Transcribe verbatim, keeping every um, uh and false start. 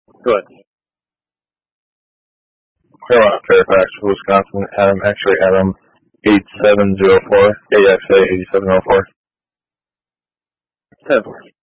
Go ahead. Claremont, Fairfax, Wisconsin. Adam, actually Adam, eight seven zero four. A X A eight seven zero four. Ten four.